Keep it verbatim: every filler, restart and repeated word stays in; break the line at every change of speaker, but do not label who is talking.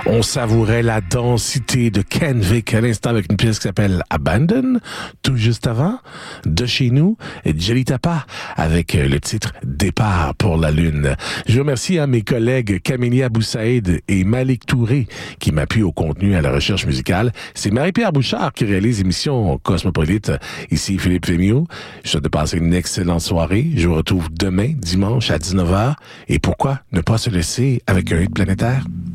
On savourait la densité de Ken Vick à l'instant avec une pièce qui s'appelle Abandon. Tout juste avant, de chez nous, Jelly Tapa avec le titre Départ pour la Lune. Je remercie à mes collègues Camélia Boussaïd et Malik Touré qui m'appuient au contenu à la recherche musicale. C'est Marie-Pierre Bouchard qui réalise l'émission Cosmopolite. Ici Philippe Fémiot. Je souhaite de passer une excellente soirée. Je vous retrouve demain, dimanche à dix-neuf heures. Et pourquoi ne pas se laisser avec un hit planétaire?